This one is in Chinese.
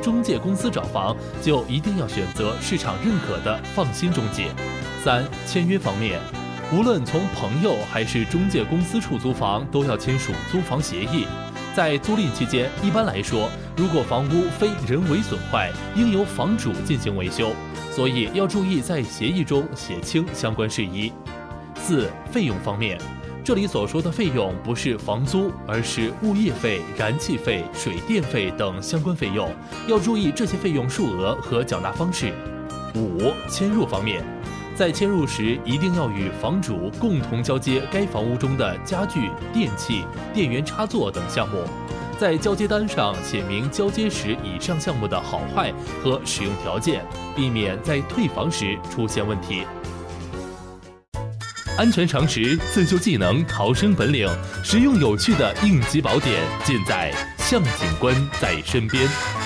中介公司找房，就一定要选择市场认可的放心中介。3、签约方面，无论从朋友还是中介公司处租房，都要签署租房协议。在租赁期间，一般来说，如果房屋非人为损坏，应由房主进行维修，所以要注意在协议中写清相关事宜。4、费用方面，这里所说的费用不是房租，而是物业费、燃气费、水电费等相关费用，要注意这些费用数额和缴纳方式。5、迁入方面，在迁入时一定要与房主共同交接该房屋中的家具、电器、电源插座等项目，在交接单上写明交接时以上项目的好坏和使用条件，避免在退房时出现问题。安全常识、自救技能、逃生本领，实用有趣的应急宝典，尽在向警官在身边。